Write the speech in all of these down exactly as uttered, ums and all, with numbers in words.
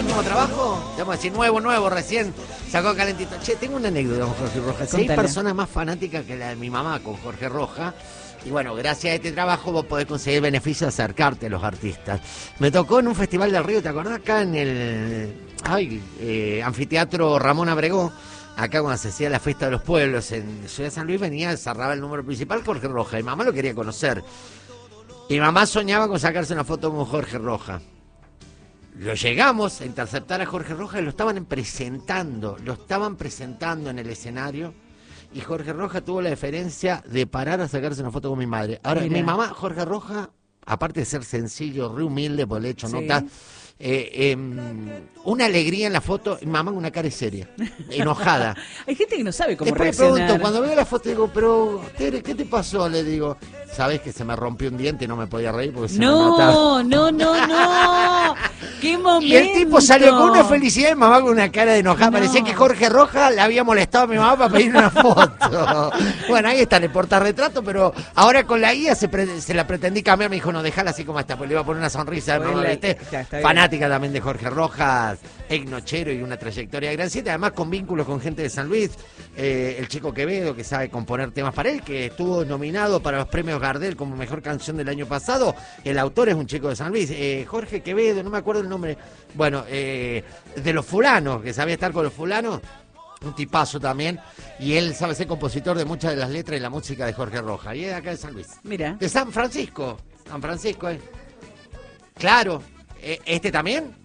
último trabajo, te vamos a decir nuevo, nuevo, recién sacó calentito. Che, tengo una anécdota con Jorge Rojas. Si hay personas más fanáticas que la de mi mamá con Jorge Rojas. Y bueno, gracias a este trabajo vos podés conseguir beneficios de acercarte a los artistas. Me tocó en un festival del Río, ¿te acordás? Acá en el ay, eh, anfiteatro Ramón Abregó, acá cuando se hacía la fiesta de los pueblos en Ciudad de San Luis, venía, cerraba el número principal Jorge Rojas. Mi mamá lo quería conocer. Y mi mamá soñaba con sacarse una foto con Jorge Rojas. Lo llegamos a interceptar a Jorge Rojas y lo estaban presentando, lo estaban presentando en el escenario. Y Jorge Rojas tuvo la deferencia de parar a sacarse una foto con mi madre. Ahora, Mira. mi mamá, Jorge Rojas, aparte de ser sencillo, re humilde, por el hecho, sí. nota, eh, eh, una alegría en la foto, mi mamá una cara seria, enojada. Hay gente que no sabe cómo Después reaccionar. le pregunto, cuando veo la foto, digo, pero, Tere, ¿qué te pasó? Le digo, sabes que se me rompió un diente y no me podía reír porque se no, me mataba. No, no, no, no. ¡Qué momento! Y el tipo salió con una felicidad y mamá con una cara de enojada. No. Parecía que Jorge Rojas le había molestado a mi mamá para pedir una foto. Bueno, ahí está el portarretrato, pero ahora con la guía se, pre se la pretendí cambiar. Me dijo, no, déjala así como está, pues le iba a poner una sonrisa. Bueno, no, la, ¿viste? Está, está fanática también de Jorge Rojas, ex-nochero y una trayectoria gran siete, además con vínculos con gente de San Luis. Eh, el Chico Quevedo, que sabe componer temas para él, que estuvo nominado para los premios Gardel como mejor canción del año pasado. El autor es un chico de San Luis, eh, Jorge Quevedo, no me acuerdo el nombre, bueno, eh, de los fulanos, que sabía estar con los fulanos, un tipazo también, y él sabe ser compositor de muchas de las letras y la música de Jorge Rojas, y es de acá de San Luis. Mira. De San Francisco, San Francisco, eh. Claro, eh, ¿este también?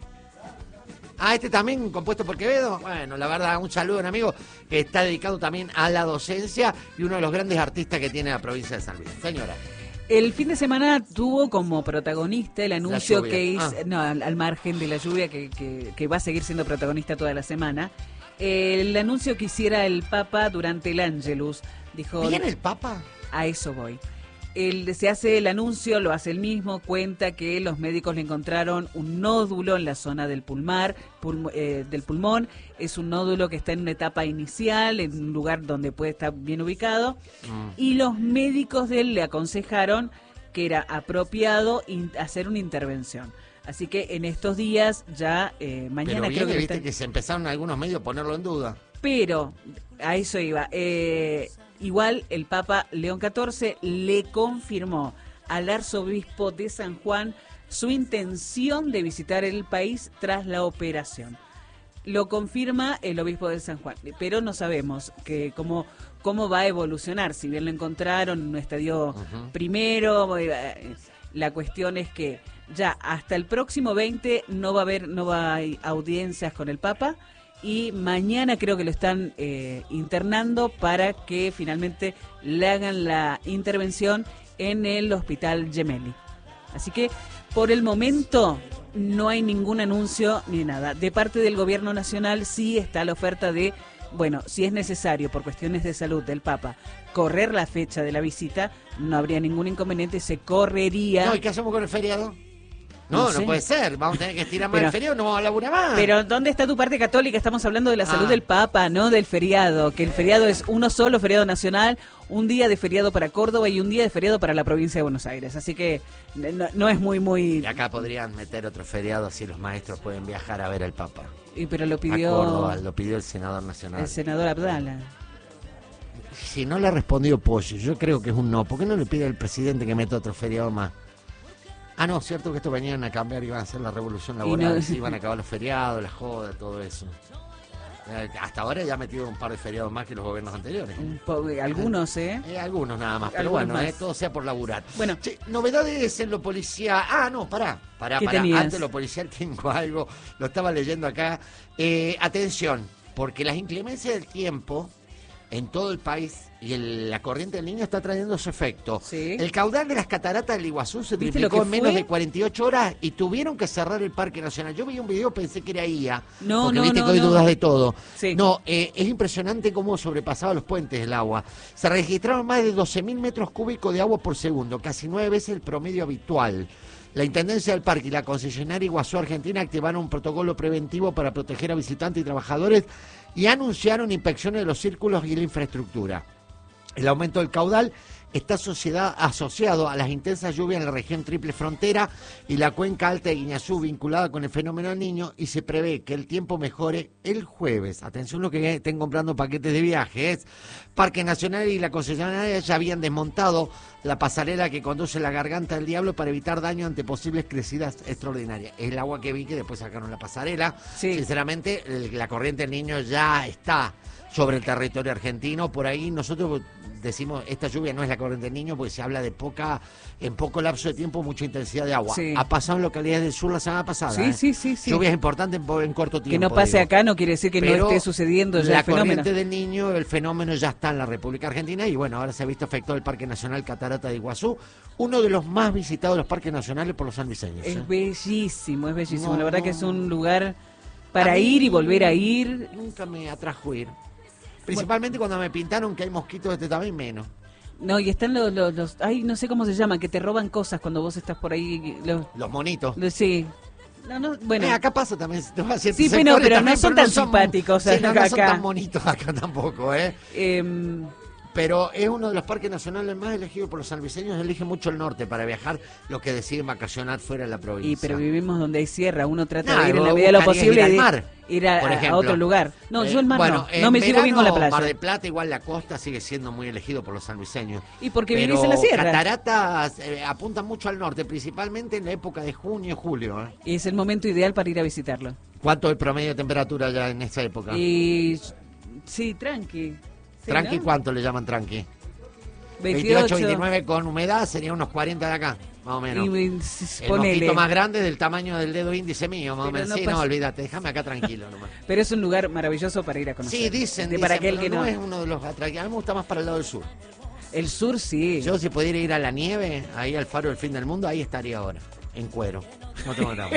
Ah, este también compuesto por Quevedo. Bueno, la verdad, un saludo a un amigo que está dedicado también a la docencia y uno de los grandes artistas que tiene la provincia de San Luis. Señora. El fin de semana tuvo como protagonista el anuncio que hizo, ah. no, al, al margen de la lluvia, que, que, que va a seguir siendo protagonista toda la semana, el anuncio que hiciera el Papa durante el Ángelus. Dijo, ¿viene el Papa? A eso voy. El, se hace el anuncio, lo hace él mismo, cuenta que los médicos le encontraron un nódulo en la zona del pulmar, pulmo, eh, del pulmón. Es un nódulo que está en una etapa inicial, en un lugar donde puede estar bien ubicado. Mm. Y los médicos de él le aconsejaron que era apropiado in, hacer una intervención. Así que en estos días, ya eh, mañana Pero viene, creo que... viste están... que se empezaron algunos medios a ponerlo en duda. Pero, a eso iba... Eh, Igual el Papa León catorce le confirmó al arzobispo de San Juan su intención de visitar el país tras la operación. Lo confirma el obispo de San Juan, pero no sabemos que cómo, cómo va a evolucionar. Si bien lo encontraron en un estadio uh-huh. primero, la cuestión es que ya hasta el próximo veinte no va a haber, no va a haber audiencias con el Papa. Y mañana creo que lo están eh, internando para que finalmente le hagan la intervención en el hospital Gemelli. Así que por el momento no hay ningún anuncio ni nada. De parte del gobierno nacional sí está la oferta de, bueno, si es necesario por cuestiones de salud del Papa correr la fecha de la visita, no habría ningún inconveniente, se correría. No, ¿y qué hacemos con el feriado? No, no, no puede ser. Vamos a tener que estirar más pero, el feriado, no vamos a laburar más. Pero ¿dónde está tu parte católica? Estamos hablando de la salud ah. del Papa, no del feriado. Que el feriado es uno solo, feriado nacional, un día de feriado para Córdoba y un día de feriado para la provincia de Buenos Aires. Así que no, no es muy, muy... Y acá podrían meter otro feriado si los maestros pueden viajar a ver al Papa. Y pero lo pidió... A Córdoba, lo pidió el senador nacional. El senador Abdala. Si no le ha respondido Pollo, yo creo que es un no. ¿Por qué no le pide al presidente que meta otro feriado más? Ah, no, cierto que esto venían a cambiar, iban a hacer la revolución laboral, no... iban a acabar los feriados, la joda, todo eso. Eh, hasta ahora ya ha metido un par de feriados más que los gobiernos anteriores. Algunos, ¿eh? eh algunos nada más, pero algunos bueno, más. Eh, todo sea por laburar. Bueno, che, novedades en lo policial. Ah, no, pará, pará, pará. Tenías? Antes de lo policial tengo algo, lo estaba leyendo acá. Eh, atención, porque las inclemencias del tiempo en todo el país y el, la corriente del Niño está trayendo su efecto. ¿Sí? El caudal de las cataratas del Iguazú se triplicó en menos fue? de cuarenta y ocho horas y tuvieron que cerrar el Parque Nacional. Yo vi un video, pensé que era I A, no, porque no, viste no, que hoy no. dudas de todo. Sí. No, eh, es impresionante cómo sobrepasaba los puentes el agua. Se registraron más de doce mil metros cúbicos de agua por segundo, casi nueve veces el promedio habitual. La Intendencia del Parque y la concesionaria Iguazú Argentina activaron un protocolo preventivo para proteger a visitantes y trabajadores y anunciaron inspecciones de los círculos y la infraestructura. El aumento del caudal está sociedad, asociado a las intensas lluvias en la región Triple Frontera y la cuenca alta de Guiñazú, vinculada con el fenómeno del Niño, y se prevé que el tiempo mejore el jueves. Atención lo que estén comprando paquetes de viajes. Parque Nacional y la concesionaria ya habían desmontado la pasarela que conduce la Garganta del Diablo para evitar daño ante posibles crecidas extraordinarias. Es el agua que vi que después sacaron la pasarela. Sí. Sinceramente, el, la corriente del Niño ya está sobre el territorio argentino. Por ahí nosotros decimos, esta lluvia no es la corriente del Niño porque se habla de poca, en poco lapso de tiempo, mucha intensidad de agua. Sí. Ha pasado en localidades del sur la semana pasada. Sí, ¿eh? sí, sí, sí. Lluvias importantes en, en corto tiempo. Que no pase digo. acá no quiere decir que Pero no esté sucediendo ya la el fenómeno. corriente del Niño, el fenómeno ya está en la República Argentina y bueno, ahora se ha visto afectado el Parque Nacional Catarata de Iguazú, uno de los más visitados de los parques nacionales por los sanluiseños. Es ¿eh? bellísimo, es bellísimo. No, la verdad no, que es un lugar para ir y volver a ir. Nunca me atrajo ir. Principalmente bueno, cuando me pintaron que hay mosquitos de este tamaño menos. No, y están los, los, los, ay, no sé cómo se llaman, que te roban cosas cuando vos estás por ahí. Los, los monitos. Los, sí. No, no, bueno. Eh, acá pasa también. Sí, pero, pero no son tan simpáticos. Sí, no, no son tan bonitos acá tampoco, ¿eh? Eh, Pero es uno de los parques nacionales más elegidos por los sanluiseños. Eligen mucho el norte para viajar, los que deciden vacacionar fuera de la provincia. Y pero vivimos donde hay sierra, uno trata nah, de ir en la medida de lo posible ir al mar, de ir a, ejemplo, a otro lugar. No, eh, yo el mar bueno, no, no me llevo bien con la playa. Mar del Plata, igual la costa sigue siendo muy elegido por los sanluiseños. Y porque pero vivís en la sierra. Cataratas eh, apuntan mucho al norte, principalmente en la época de junio y julio. ¿eh? Y es el momento ideal para ir a visitarlo. ¿Cuánto es el promedio de temperatura ya en esa época? Y sí, tranqui. Sí, ¿Tranqui ¿no? cuánto le llaman tranqui? veintiocho, veintiocho, veintinueve con humedad sería unos cuarenta de acá, más o menos. Y, el mosquito más grande del tamaño del dedo índice mío, más Pero o menos. No sí, pasa... no, olvídate, déjame acá tranquilo nomás. Pero es un lugar maravilloso para ir a conocer. Sí, dicen, de, dicen para aquel que no, no es uno de los atractivos. A mí me gusta más para el lado del sur. El sur sí. Yo si pudiera ir a la nieve, ahí al faro del fin del mundo, ahí estaría ahora, en cuero. No tengo nada.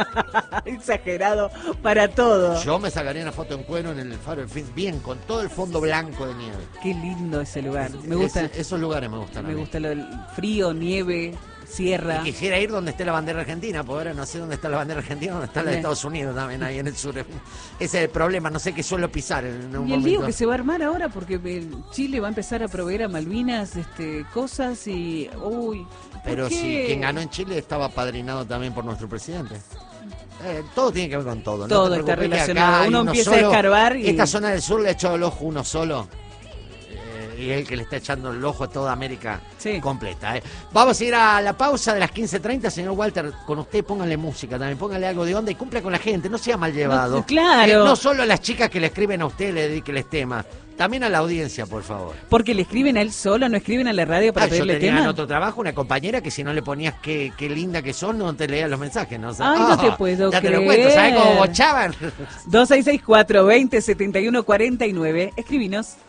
Exagerado para todo. Yo me sacaría una foto en cuero en el faro del fin, bien, con todo el fondo blanco de nieve. Qué lindo ese lugar. Me gusta. Es, esos lugares me gustan. Me gusta lo del frío, nieve, sierra. Y quisiera ir donde esté la bandera argentina, porque ahora no sé dónde está la bandera argentina, donde está la de Estados Unidos también, ahí en el sur. Ese es el problema, no sé qué suelo pisar en un Y el momento. lío que se va a armar ahora, porque Chile va a empezar a proveer a Malvinas este, cosas y... uy. Pero si quien ganó en Chile estaba padrinado también por nuestro presidente. Eh, todo tiene que ver con todo. Todo no está relacionado. Uno, uno empieza solo, a escarbar y... Esta zona del sur le ha echado el ojo uno solo. Eh, y es el que le está echando el ojo a toda América sí. completa. Eh. Vamos a ir a la pausa de las quince treinta. Señor Walter, con usted pónganle música también. Pónganle algo de onda y cumpla con la gente. No sea mal llevado. No, claro. Eh, no solo a las chicas que le escriben a usted le dediquenles temas. También a la audiencia, por favor. Porque le escriben a él solo, no escriben a la radio para ah, pedirle yo tenía tema. En otro trabajo una compañera que si no le ponías qué, qué linda que son, no te leía los mensajes, ¿no? O sea, Ay, oh, no te puedo ya creer. Ya te lo cuento, ¿sabes cómo bochaban? dos seis seis cuatro, veinte, setenta y uno, cuarenta y nueve. Escribinos.